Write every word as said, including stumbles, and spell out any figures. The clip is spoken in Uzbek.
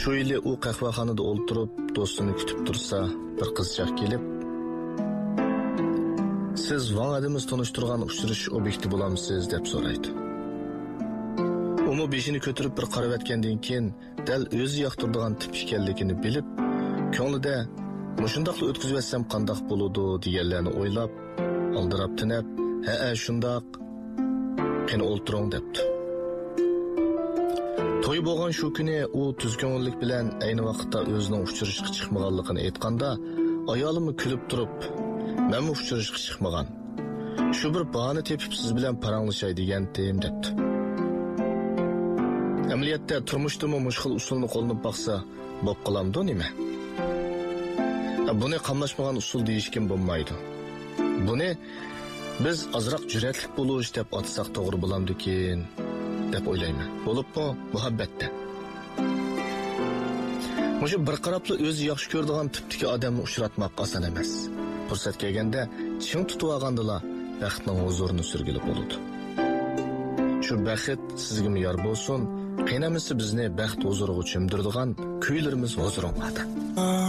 Shu yili u qahvaxonada o'ltirib, do'stini kutib tursa, bir qizchaq kelib, "Siz Van adimiz tanishtirgan uchrashish obyekti bo'lamsiz?" deb so'raydi. Umi beshini ko'tarib bir qarab etgandan keyin, dal o'zi yoqtiradigan tip ekanligini bilib, ko'nglida "Mushundaqla o'tkazib etsam qandoq bo'ladi?" deganlarni o'ylab, aldirab tinab, "Ha, shundoq. Qani o'ltiring" debdi. To'y bo'lgan shu kuni u tuzko'ngillik bilan ayni vaqtda o'zining uchrashishga chiqmaganligini aytganda, ayolimni kulib turib, "Men uchrashishga chiqmagan. Shu bir bahona tepib siz bilan paranglashay degandim" debdi. Amaliyotda turmushdami mushkul usulni qo'llanib baqsa, bo'p qolamdi nima? Buni qamlashmagan usul deyishkim bo'lmaydi. Buni biz azroq jur'atlik bo'lish deb atsak to'g'ri bo'lamdikin deb o'ylayman. Bo'libmi muhabbatda. Mushu bir qarabli o'zi yaxshi ko'radigan tipdagi odamni uchratmoq oson emas. Fursat kelganda ching tutib olgandala baxtning huzurini surgili bo'ladi. Shu baxt sizga yor bo'lsin. Qiynamisi bizni baxt huzuriga cho'mdiradigan kuylarimiz huzuringizda.